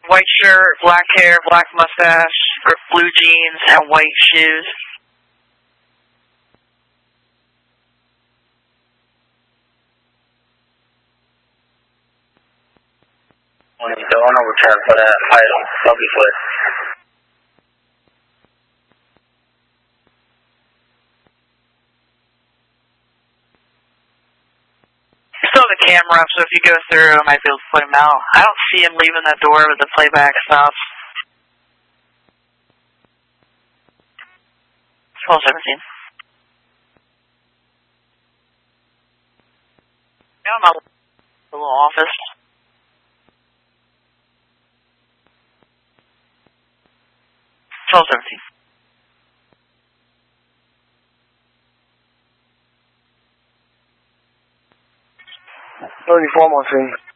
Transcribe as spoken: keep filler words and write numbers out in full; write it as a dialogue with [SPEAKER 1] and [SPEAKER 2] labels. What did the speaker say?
[SPEAKER 1] white shirt, black hair, black mustache, blue jeans, and white shoes.
[SPEAKER 2] Don't overturn for that item. Don't be foot.
[SPEAKER 1] Still have the camera up, so if you go through, I might be able to point him out. I don't see him leaving that door, but the playback stops. twelve seventeen. Now I'm out the little office. twelve seventeen.
[SPEAKER 2] thirty-four, Martin.